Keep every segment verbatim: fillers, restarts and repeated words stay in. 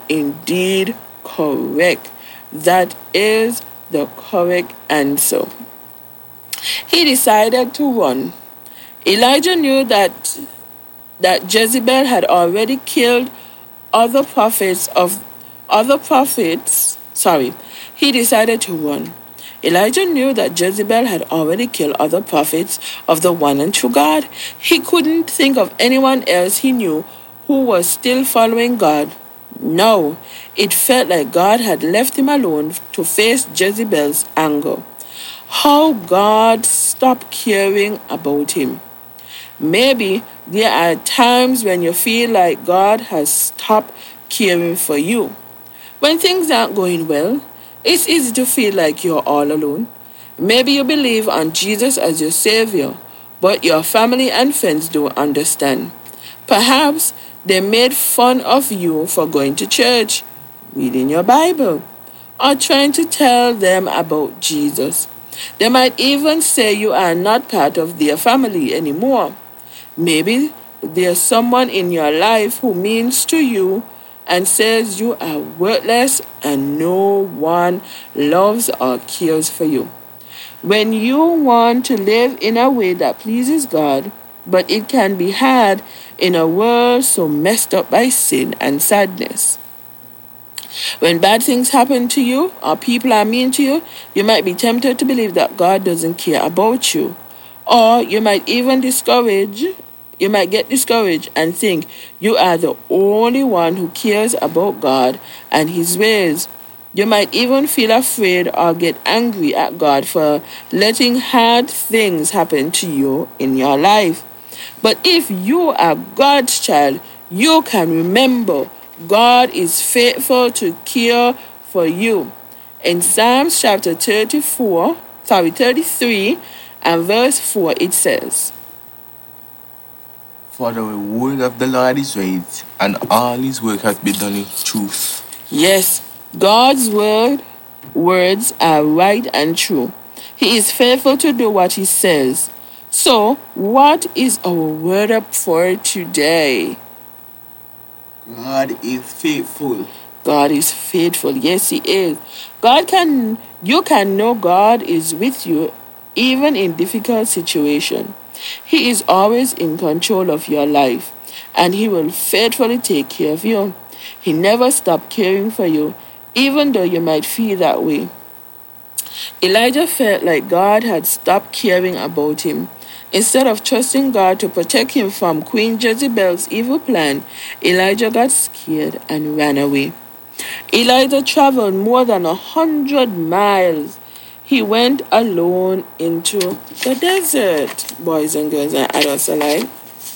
indeed correct. That is the correct answer. He decided to run. Elijah knew that that Jezebel had already killed other prophets of other prophets. Sorry, he decided to run. Elijah knew that Jezebel had already killed other prophets of the one and true God. He couldn't think of anyone else he knew who was still following God. No, it felt like God had left him alone to face Jezebel's anger. How God stopped caring about him. Maybe there are times when you feel like God has stopped caring for you. When things aren't going well, it's easy to feel like you're all alone. Maybe you believe on Jesus as your Savior, but your family and friends don't understand. Perhaps they made fun of you for going to church, reading your Bible, or trying to tell them about Jesus. They might even say you are not part of their family anymore. Maybe there's someone in your life who means to you and says you are worthless and no one loves or cares for you. When you want to live in a way that pleases God, but it can be hard in a world so messed up by sin and sadness. When bad things happen to you or people are mean to you, you might be tempted to believe that God doesn't care about you. Or you might even discourage, you might get discouraged and think you are the only one who cares about God and His ways. You might even feel afraid or get angry at God for letting hard things happen to you in your life. But if you are God's child, you can remember God is faithful to care for you. In Psalms chapter thirty-four, sorry, thirty-three and verse four, it says, For the word of the Lord is right, and all his work has been done in truth. Yes, God's word, words are right and true. He is faithful to do what he says. So, what is our word up for today? God is faithful. God is faithful. Yes, he is. God can, you can know God is with you even in difficult situations. He is always in control of your life, and he will faithfully take care of you. He never stops caring for you, even though you might feel that way. Elijah felt like God had stopped caring about him. Instead of trusting God to protect him from Queen Jezebel's evil plan, Elijah got scared and ran away. Elijah traveled more than a hundred miles. He went alone into the desert, boys and girls and adults alike.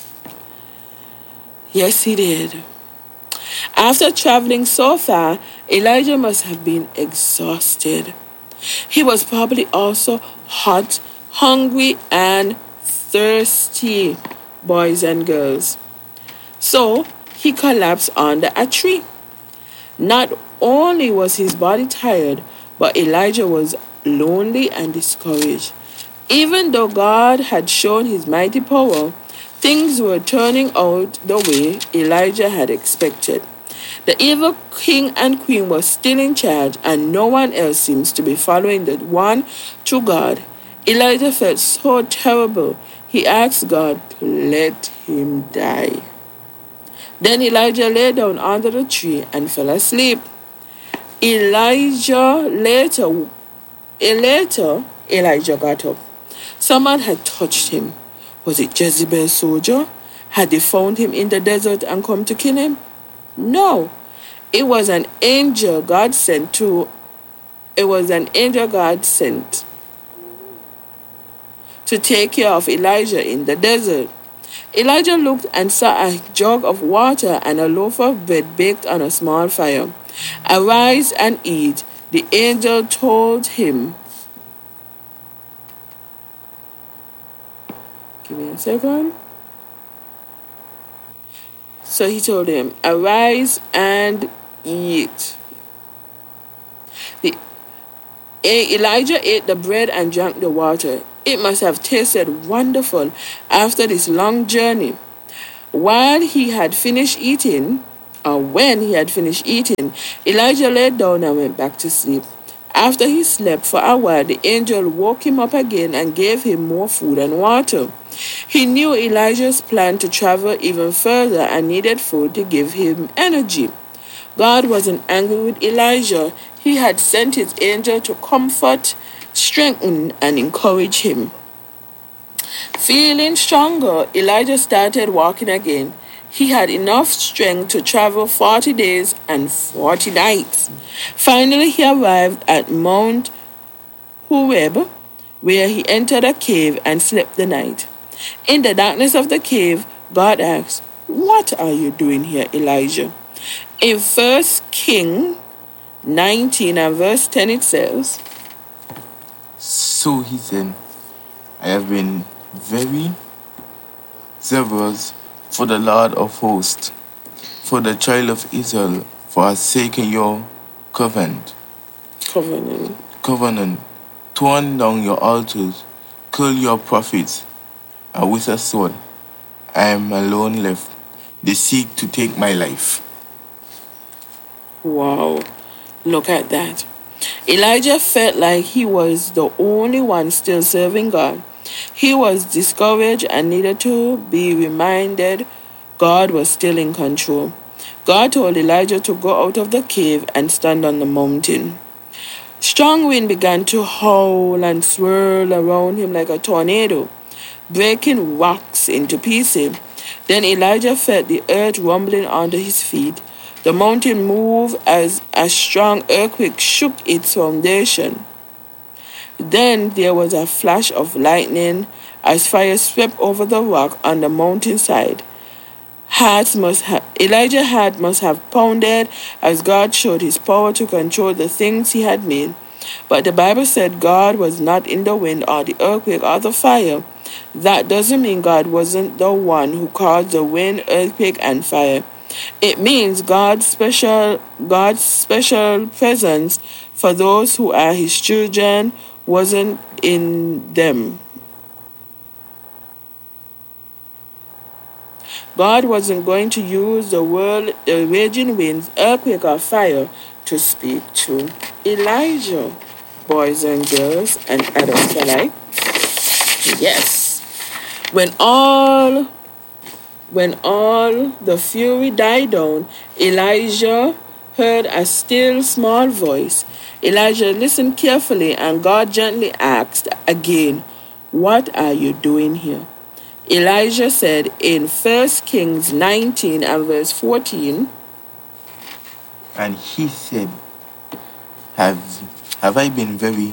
Yes, he did. After traveling so far, Elijah must have been exhausted. He was probably also hot, hungry, and thirsty, boys and girls. So he collapsed under a tree. Not only was his body tired, but Elijah was lonely and discouraged. Even though God had shown his mighty power, things were turning out the way Elijah had expected. The evil king and queen was still in charge, and no one else seems to be following the one true God. Elijah felt so terrible. He asked God to let him die. Then Elijah lay down under the tree and fell asleep. Elijah later, later, Elijah got up. Someone had touched him. Was it Jezebel's soldier? Had they found him in the desert and come to kill him? No. It was an angel God sent to, it was an angel God sent to take care of Elijah in the desert. Elijah looked and saw a jug of water and a loaf of bread baked on a small fire. Arise and eat, the angel told him. Give me a second. So he told him, arise and eat. The, Elijah ate the bread and drank the water. It must have tasted wonderful after this long journey. While he had finished eating, And when he had finished eating, Elijah lay down and went back to sleep. After he slept for a while, the angel woke him up again and gave him more food and water. He knew Elijah's plan to travel even further and needed food to give him energy. God wasn't angry with Elijah. He had sent his angel to comfort, strengthen, and encourage him. Feeling stronger, Elijah started walking again. He had enough strength to travel forty days and forty nights. Finally, he arrived at Mount Horeb, where he entered a cave and slept the night. In the darkness of the cave, God asked, "What are you doing here, Elijah?" In First Kings nineteen and verse ten it says, So he said, I have been very zealous for the Lord of hosts, for the child of Israel, for forsaking your covenant, Covenant. covenant, torn down your altars, killed your prophets, and with a sword I am alone left. They seek to take my life. Wow, look at that. Elijah felt like he was the only one still serving God. He was discouraged and needed to be reminded God was still in control. God told Elijah to go out of the cave and stand on the mountain. Strong wind began to howl and swirl around him like a tornado, breaking rocks into pieces. Then Elijah felt the earth rumbling under his feet. The mountain moved as a strong earthquake shook its foundation. Then there was a flash of lightning as fire swept over the rock on the mountainside. Hearts must ha- Elijah's heart must have pounded as God showed his power to control the things he had made. But the Bible said God was not in the wind or the earthquake or the fire. That doesn't mean God wasn't the one who caused the wind, earthquake, and fire. It means God's special God's special presence for those who are his children wasn't in them. God wasn't going to use the world, the raging winds, earthquake, or fire to speak to Elijah. Boys and girls and adults alike. Yes. When all when all the fury died down, Elijah heard a still small voice. Elijah listened carefully, and God gently asked again, "What are you doing here?" Elijah said in First Kings nineteen and verse fourteen, And he said, Have have I been very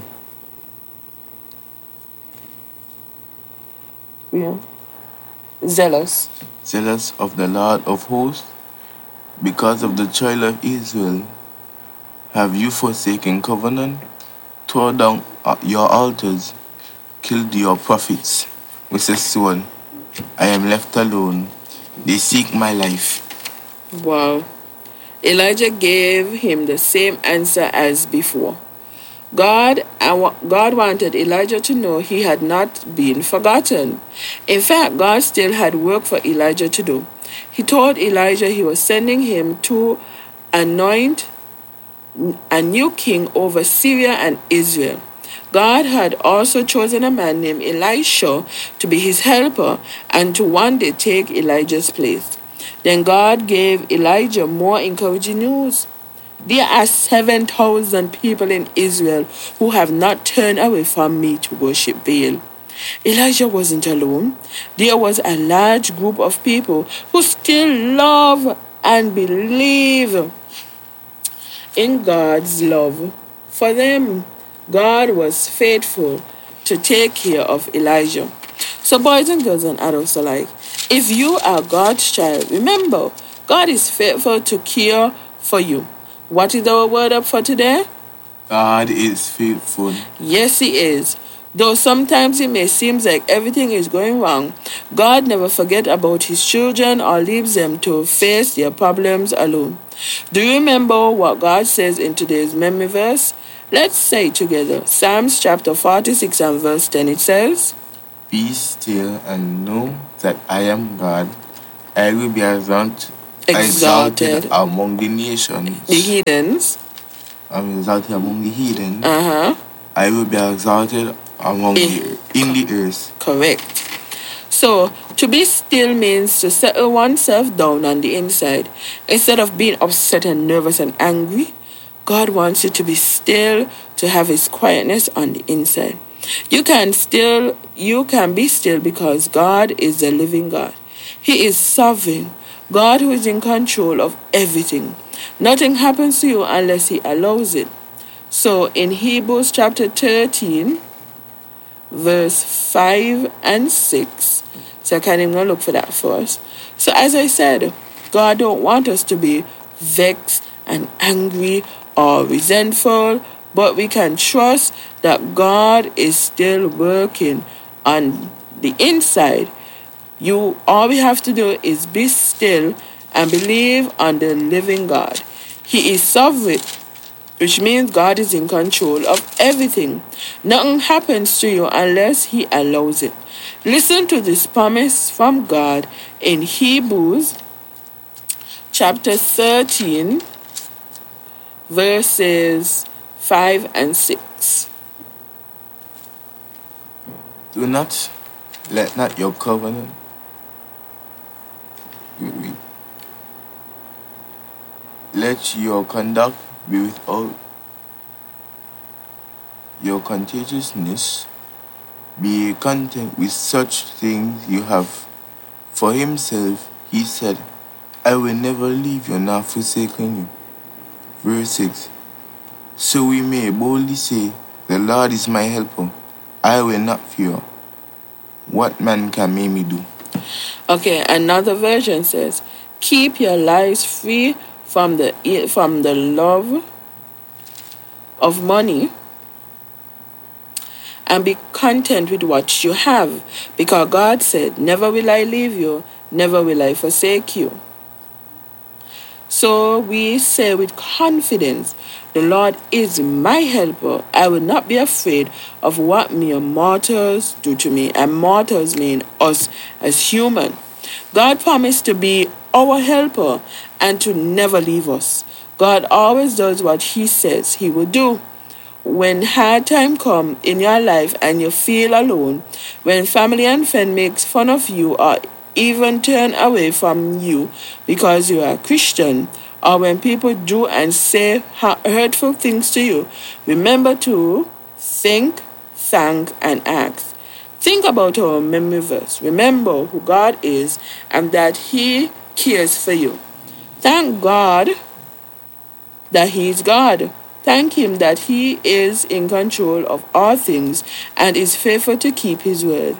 yeah, zealous. zealous of the Lord of hosts? Because of the child of Israel, have you forsaken covenant, tore down uh, your altars, killed your prophets with a sword? I am left alone. They seek my life. Wow. Elijah gave him the same answer as before. God, God wanted Elijah to know he had not been forgotten. In fact, God still had work for Elijah to do. He told Elijah he was sending him to anoint a new king over Syria and Israel. God had also chosen a man named Elisha to be his helper and to one day take Elijah's place. Then God gave Elijah more encouraging news. There are seven thousand people in Israel who have not turned away from me to worship Baal. Elijah wasn't alone. There was a large group of people who still love and believe in God's love for them. God was faithful to take care of Elijah. So boys and girls and adults alike, if you are God's child, remember, God is faithful to care for you. What is our word up for today? God is faithful. Yes, he is. Though sometimes it may seem like everything is going wrong, God never forgets about his children or leaves them to face their problems alone. Do you remember what God says in today's memory verse? Let's say it together. Psalms chapter forty-six and verse ten, it says, Be still and know that I am God. I will be exalt, exalted, exalted among the nations. the heathens. I'm exalted among the heathen. Uh-huh. I will be exalted among In- the in the earth. Correct. So, to be still means to settle oneself down on the inside. Instead of being upset and nervous and angry, God wants you to be still, to have his quietness on the inside. You can still you can be still because God is the living God. He is sovereign. God who is in control of everything. Nothing happens to you unless he allows it. So in Hebrews chapter thirteen, verse five and six. So I can't even look for that for us. So as I said, God don't want us to be vexed and angry or resentful, but we can trust that God is still working on the inside. You all we have to do is be still and believe on the living God. He is sovereign, which means God is in control of everything. Nothing happens to you unless he allows it. Listen to this promise from God in Hebrews chapter thirteen, verses five and six. Do not let not your covenant wait, wait. Let your conduct be without your contagiousness. Be content with such things you have. For himself he said, I will never leave you nor forsaken you. Verse six. So we may boldly say, the Lord is my helper. I will not fear. What man can make me do? Okay, another version says, keep your lives free from the from the love of money and be content with what you have, because God said, never will I leave you, never will I forsake you. So we say with confidence, the Lord is my helper. I will not be afraid of what mere mortals do to me. And mortals mean us as human. God promised to be our helper and to never leave us. God always does what he says he will do. When hard time come in your life and you feel alone, when family and friend makes fun of you or even turn away from you because you are a Christian, or when people do and say hurtful things to you, remember to think, thank, and ask. Think about our memory verse. Remember who God is and that he cares for you. Thank God that he is God. Thank him that he is in control of all things and is faithful to keep his word.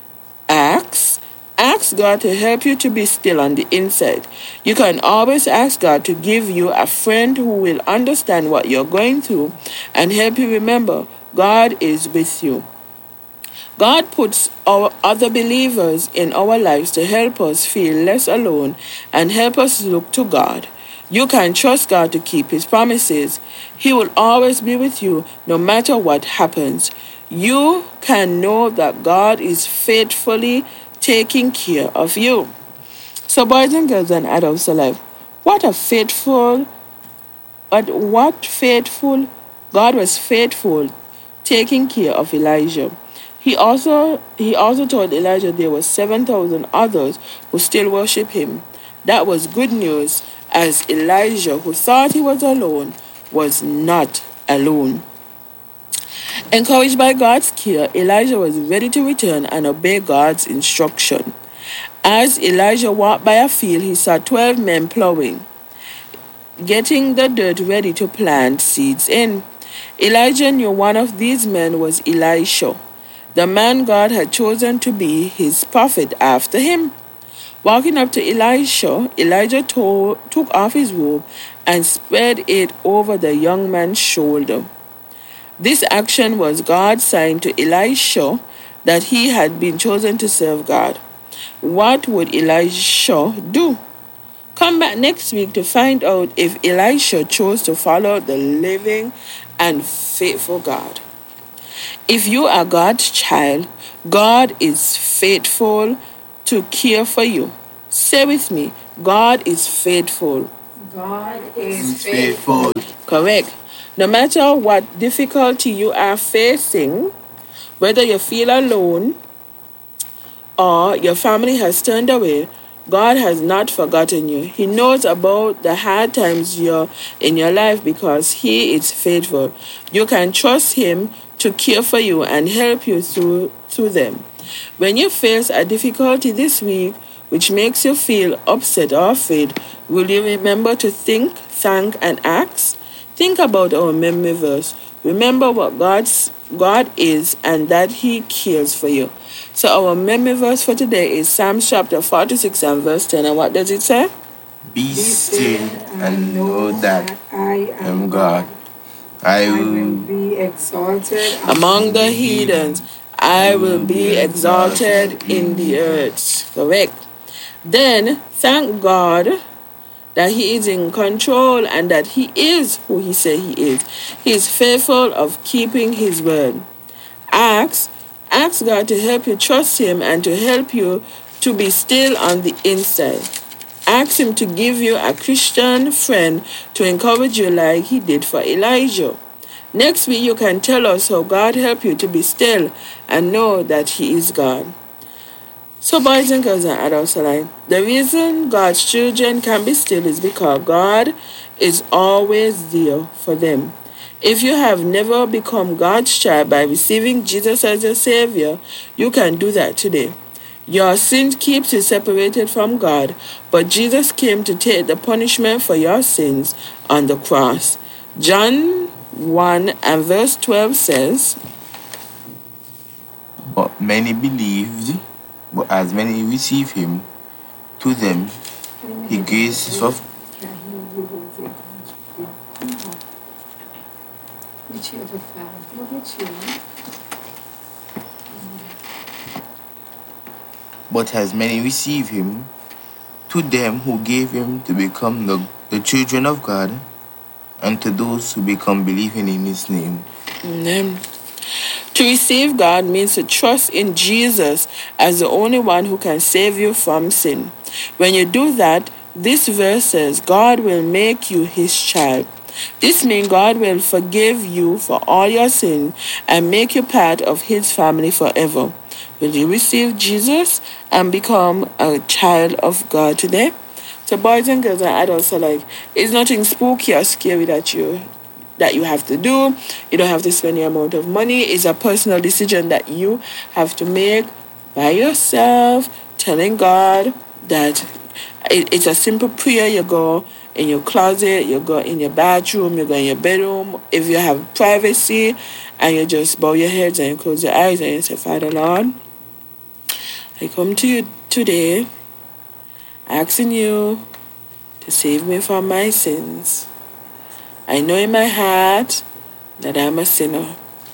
Ask. Ask God to help you to be still on the inside. You can always ask God to give you a friend who will understand what you're going through and help you remember God is with you. God puts our other believers in our lives to help us feel less alone and help us look to God. You can trust God to keep his promises. He will always be with you no matter what happens. You can know that God is faithfully taking care of you. So boys and girls and adults alike, what a faithful, but what faithful, God was faithful taking care of Elijah. He also he also told Elijah there were seven thousand others who still worship him. That was good news, as Elijah, who thought he was alone, was not alone. Encouraged by God's care, Elijah was ready to return and obey God's instruction. As Elijah walked by a field, he saw twelve men plowing, getting the dirt ready to plant seeds in. Elijah knew one of these men was Elisha, the man God had chosen to be his prophet after him. Walking up to Elisha, Elijah told, took off his robe and spread it over the young man's shoulder. This action was God's sign to Elisha that he had been chosen to serve God. What would Elisha do? Come back next week to find out if Elisha chose to follow the living and faithful God. If you are God's child, God is faithful to care for you. Say with me, God is faithful. God is He's faithful. Correct. No matter what difficulty you are facing, whether you feel alone or your family has turned away, God has not forgotten you. He knows about the hard times you're in your life because He is faithful. You can trust Him to care for you and help you through, through them. When you face a difficulty this week, which makes you feel upset or afraid, will you remember to think, thank, and ask? Think about our memory verse. Remember what God's, God is and that He cares for you. So our memory verse for today is Psalms chapter forty-six and verse ten. And what does it say? Be still and know that I am God. I I will will be exalted Among the heathens, I will be exalted in the earth. Correct. Then thank God that He is in control and that He is who He said He is. He is faithful of keeping His word. Ask, ask God to help you trust Him and to help you to be still on the inside. Ask Him to give you a Christian friend to encourage you like He did for Elijah. Next week you can tell us how God helped you to be still and know that He is God. So boys and girls and adults alike, the reason God's children can be still is because God is always there for them. If you have never become God's child by receiving Jesus as your Savior, you can do that today. Your sin keeps you separated from God, but Jesus came to take the punishment for your sins on the cross. John one and verse twelve says, But many believed, but as many received Him, to them He gives of But as many receive Him, to them who gave Him to become the, the children of God, and to those who become believing in His name. Amen. To receive God means to trust in Jesus as the only one who can save you from sin. When you do that, this verse says God will make you His child. This means God will forgive you for all your sin and make you part of His family forever. Will you receive Jesus and become a child of God today? So boys and girls and adults alike, it's nothing spooky or scary that you that you have to do. You don't have to spend your amount of money. It's a personal decision that you have to make by yourself, telling God that it, it's a simple prayer. You go in your closet, you go in your bathroom, you go in your bedroom. If you have privacy, and you just bow your heads and you close your eyes and you say, Father Lord, I come to you today asking you to save me from my sins. I know in my heart that I'm a sinner.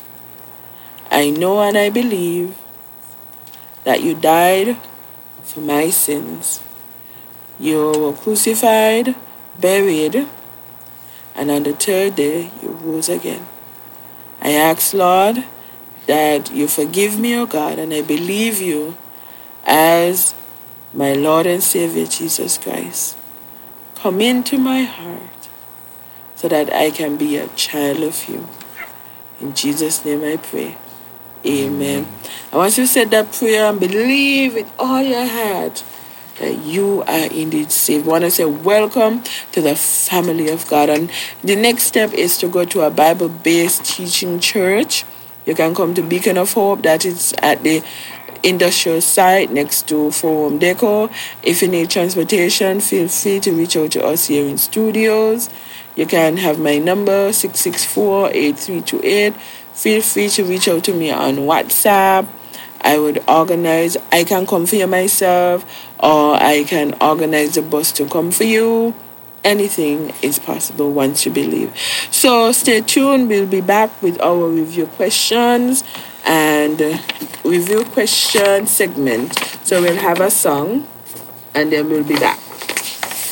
I know and I believe that you died for my sins. You were crucified, buried, and on the third day you rose again. I ask, Lord, that you forgive me, O God, and I believe you as my Lord and Savior, Jesus Christ. Come into my heart so that I can be a child of you. In Jesus' name I pray. Amen. I want you to say that prayer and believe with all your heart that you are indeed saved. I want to say welcome to the family of God. And the next step is to go to a Bible-based teaching church. You can come to Beacon of Hope. That is at the industrial site next to Forum Deco. If you need transportation, feel free to reach out to us here in studios. You can have my number, six six four, eight three two eight. Feel free to reach out to me on WhatsApp. I would organize, I can come for you myself, or I can organize the bus to come for you. Anything is possible once you believe. So stay tuned. We'll be back with our review questions and uh, review question segment. So we'll have a song and then we'll be back.